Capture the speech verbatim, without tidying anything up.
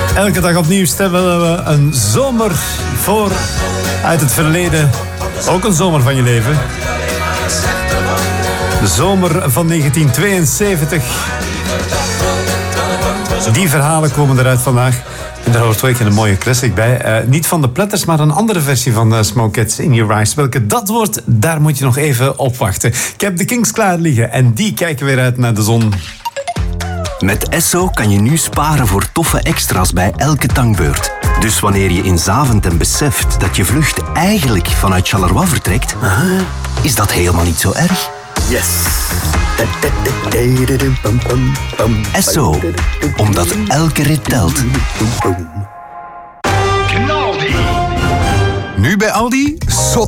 Elke dag opnieuw stellen we een zomer voor uit het verleden. Ook een zomer van je leven. De zomer van negentien tweeënzeventig. Die verhalen komen eruit vandaag. En daar hoort twee keer een mooie classic bij. Uh, niet van de Platters, maar een andere versie van uh, Smoke Gets in Your Eyes. Welke dat wordt, daar moet je nog even op wachten. Ik heb de Kings klaar liggen en die kijken weer uit naar de zon. Met Esso kan je nu sparen voor toffe extra's bij elke tankbeurt. Dus wanneer je in Zaventem beseft dat je vlucht eigenlijk vanuit Charleroi vertrekt, is dat helemaal niet zo erg. Yes! Esso, omdat elke rit telt. Nu bij Aldi,